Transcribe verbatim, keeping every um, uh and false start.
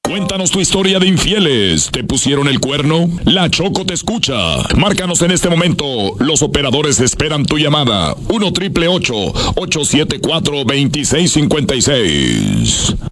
Cuéntanos tu historia de infieles. ¿Te pusieron el cuerno? La Choco te escucha. Márcanos en este momento. Los operadores esperan tu llamada. uno triple ocho, ocho siete cuatro, dos seis cinco seis.